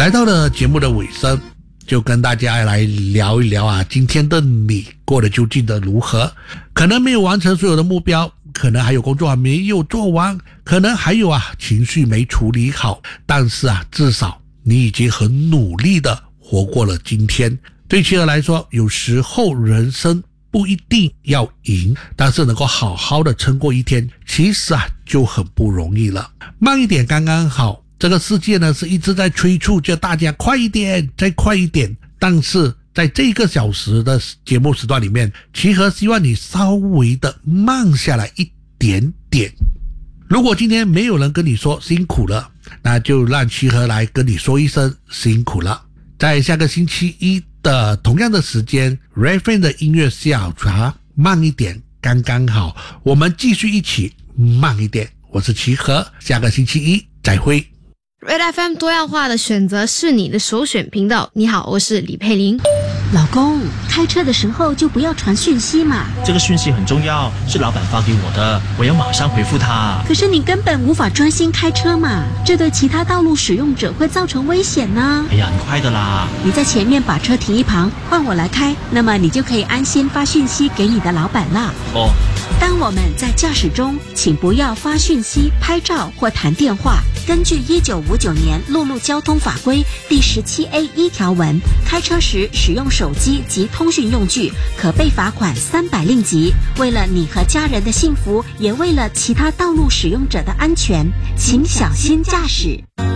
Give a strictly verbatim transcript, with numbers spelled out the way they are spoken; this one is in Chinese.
来到了节目的尾声，就跟大家来聊一聊啊，今天的你过得究竟的如何？可能没有完成所有的目标，可能还有工作还没有做完，可能还有啊情绪没处理好，但是啊，至少你已经很努力的活过了今天。对企鹅来说，有时候人生不一定要赢，但是能够好好的撑过一天，其实啊就很不容易了。慢一点刚刚好。这个世界呢是一直在催促叫大家快一点，再快一点。但是在这个小时的节目时段里面，奇禾希望你稍微的慢下来一点点。如果今天没有人跟你说辛苦了，那就让奇禾来跟你说一声辛苦了。在下个星期一的同样的时间 Rayfan 的音乐下午茶，慢一点刚刚好，我们继续一起慢一点。我是奇禾，下个星期一再会。 Red F M 多样化的选择是你的首选频道。你好，我是李佩玲。 老公，开车的时候就不要传讯息嘛。 这个讯息很重要，是老板发给我的，我要马上回复他。 可是你根本无法专心开车嘛，这对其他道路使用者会造成危险呢。 哎呀，很快的啦。 你在前面把车停一旁，换我来开，那么你就可以安心发讯息给你的老板了。 哦。 当我们在驾驶中，请不要发讯息、拍照或谈电话。根据一九五九年陆路交通法规第十七 A 一条文，开车时使用手机及通讯用具，可被罚款三百令吉。为了你和家人的幸福，也为了其他道路使用者的安全，请小心驾驶。